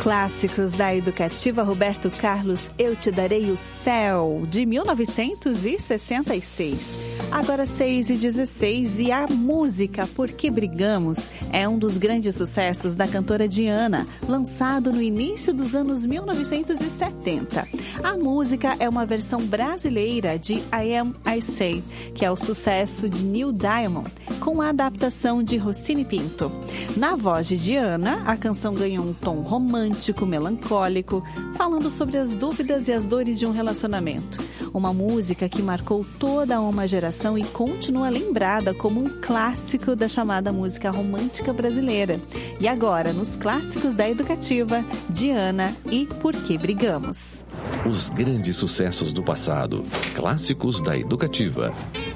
Clássicos da Educativa, Roberto Carlos, Eu Te Darei o Céu, de 1966. Agora 6h16 e a música Por Que Brigamos é um dos grandes sucessos da cantora Diana, lançado no início dos anos 1970. A música é uma versão brasileira de I Am I Say, que é o sucesso de Neil Diamond, com a adaptação de Rossini Pinto. Na voz de Diana, a canção ganhou um tom romântico, melancólico, falando sobre as dúvidas e as dores de um relacionamento. Uma música que marcou toda uma geração e continua lembrada como um clássico da chamada música romântica brasileira. E agora, nos clássicos da Educativa, Diana e Por Que Brigamos. Os grandes sucessos do passado, clássicos da Educativa.